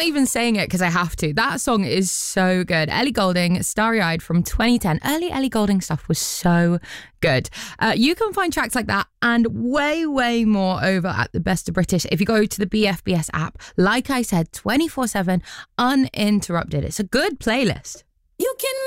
not even saying it because I have to. That song is so good. Ellie Goulding, Starry Eyed from 2010. Early Ellie Goulding stuff was so good. You can find tracks like that and way, way more over at the Best of British if you go to the BFBS app. Like I said, 24/7, uninterrupted. It's a good playlist. You can